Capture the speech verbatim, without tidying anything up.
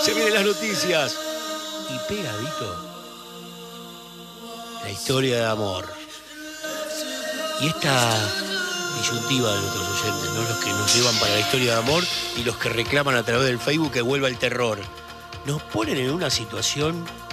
Se vienen las noticias. Y pegadito, la historia de amor. Y esta disyuntiva de nuestros oyentes, ¿no? Los que nos llevan para la historia de amor y los que reclaman a través del Facebook que vuelva el terror. Nos ponen en una situación